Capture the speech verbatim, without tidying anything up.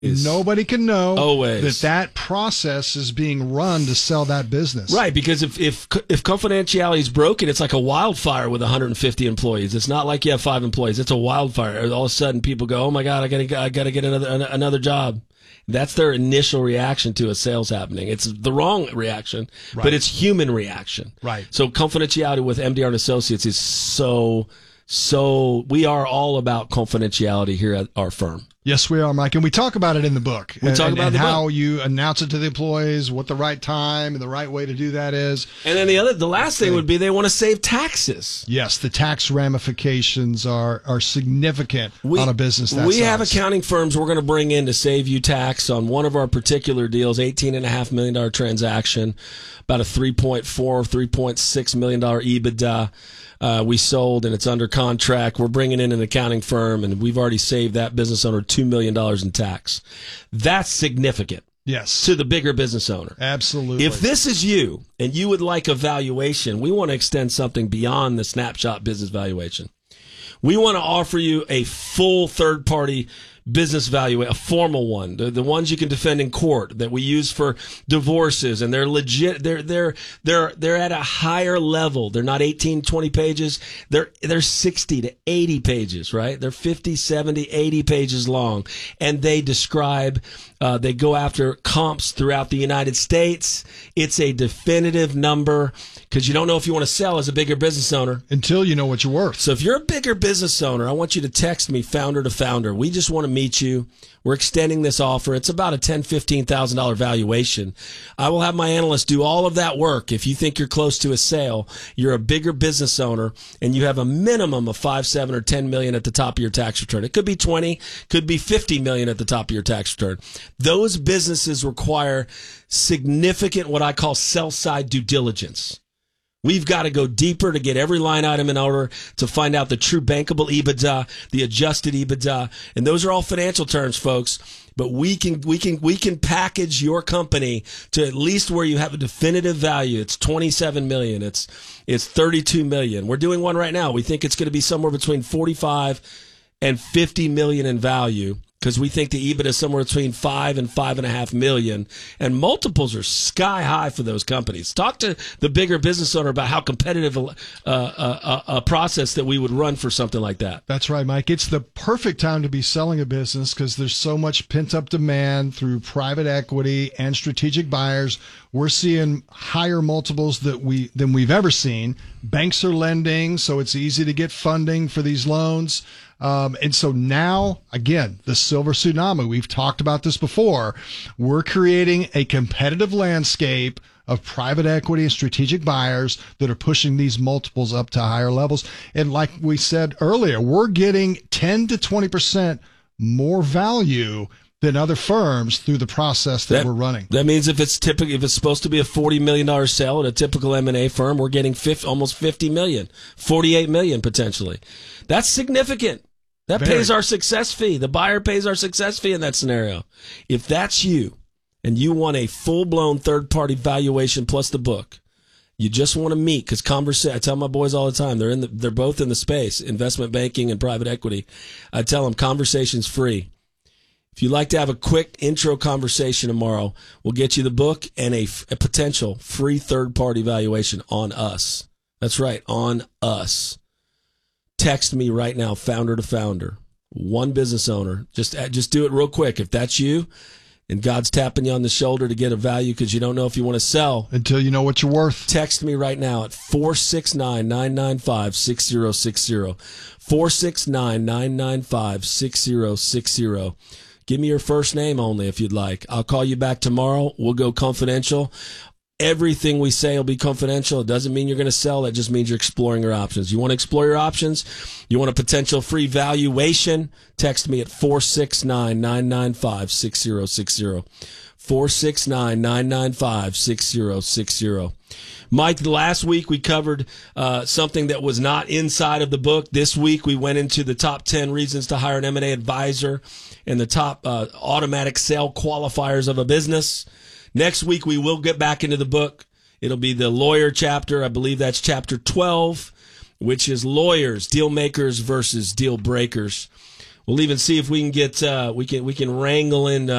Nobody can know always. that that process is being run to sell that business. Right, because if, if if confidentiality is broken, it's like a wildfire with one hundred fifty employees. It's not like you have five employees. It's a wildfire. All of a sudden, people go, "Oh my God, I gotta I gotta get another another job." That's their initial reaction to a sales happening. It's the wrong reaction, right. But it's human reaction. Right. So confidentiality with M D R and Associates is so so. We are all about confidentiality here at our firm. Yes, we are, Mike, and we talk about it in the book. We and, talk about and the how book. you announce it to the employees, what the right time and the right way to do that is. And then the other, the last thing would be they want to save taxes. Yes, the tax ramifications are are significant we, on a business that We size. have accounting firms we're going to bring in to save you tax on one of our particular deals, eighteen point five million dollars transaction, about a three point four, three point six million dollars EBITDA. Uh, we sold and it's under contract. We're bringing in an accounting firm and we've already saved that business owner two million dollars in tax. That's significant. Yes. To the bigger business owner. Absolutely. If this is you and you would like a valuation, we want to extend something beyond the snapshot business valuation. We want to offer you a full third party business valuation, a formal one, the, the ones you can defend in court that we use for divorces, and they're legit. They're they're they're they're at a higher level. They're not eighteen, twenty pages. They're they're sixty to eighty pages, right? They're fifty, seventy, eighty pages long, and they describe. Uh, they go after comps throughout the United States. It's a definitive number because you don't know if you want to sell as a bigger business owner until you know what you're worth. So if you're a bigger business owner, I want you to text me, founder to founder. We just want to meet you. We're extending this offer. It's about a ten thousand dollars, fifteen thousand dollars valuation. I will have my analysts do all of that work. If you think you're close to a sale, you're a bigger business owner, and you have a minimum of five, seven, or ten million at the top of your tax return. It could be twenty, could be fifty million at the top of your tax return. Those businesses require significant, what I call sell-side due diligence. We've got to go deeper to get every line item in order to find out the true bankable EBITDA, the adjusted EBITDA, and those are all financial terms, folks. But we can we can we can package your company to at least where you have a definitive value. It's twenty-seven million. It's it's thirty-two million. We're doing one right now. We think it's going to be somewhere between forty-five and fifty million in value, because we think the EBITDA is somewhere between five and five and a half million, and multiples are sky high for those companies. Talk to the bigger business owner about how competitive a, a, a process that we would run for something like that. That's right, Mike. It's the perfect time to be selling a business because there's so much pent-up demand through private equity and strategic buyers. We're seeing higher multiples that we than we've ever seen. Banks are lending, so it's easy to get funding for these loans. Um, and so now, again, the silver tsunami, we've talked about this before. We're creating a competitive landscape of private equity and strategic buyers that are pushing these multiples up to higher levels. And like we said earlier, we're getting ten to twenty percent more value than other firms through the process that, that we're running. That means if it's typical, if it's supposed to be a forty million dollars sale at a typical M and A firm, we're getting fifty, almost fifty million, forty-eight million potentially. That's significant. That Very. pays our success fee. The buyer pays our success fee in that scenario. If that's you and you want a full-blown third-party valuation plus the book, you just want to meet, because conversa- I tell my boys all the time, they're in the, they're both in the space, investment banking and private equity. I tell them conversation's free. If you'd like to have a quick intro conversation tomorrow, we'll get you the book and a, a potential free third-party valuation on us. That's right, on us. Text me right now, founder to founder, one business owner. Just just do it real quick. If that's you and God's tapping you on the shoulder to get a value because you don't know if you want to sell. Until you know what you're worth. Text me right now at four six nine, nine nine five, six zero six zero. four six nine, nine nine five, six zero six zero. Give me your first name only if you'd like. I'll call you back tomorrow. We'll go confidential. Everything we say will be confidential. It doesn't mean you're going to sell. It just means you're exploring your options. You want to explore your options? You want a potential free valuation? Text me at four six nine, nine nine five, six zero six zero. four six nine, nine nine five, six zero six zero. Mike, last week we covered uh, something that was not inside of the book. This week we went into the top ten reasons to hire an M and A advisor and the top uh, automatic sale qualifiers of a business. Next week, we will get back into the book. It'll be the lawyer chapter. I believe that's chapter twelve, which is lawyers, deal makers versus deal breakers. We'll We'll even see if we can get uh, we can we can wrangle in. Uh,